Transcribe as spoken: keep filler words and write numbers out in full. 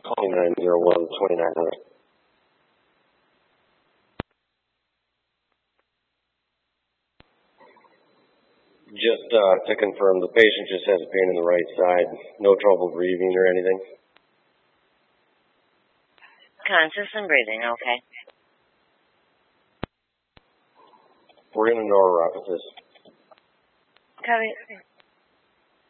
twenty-nine oh one, twenty-nine hundred. Just uh, to confirm, the patient just has pain in the right side, no trouble breathing or anything? Conscious and breathing, okay. We're in a neuropathy. Copy.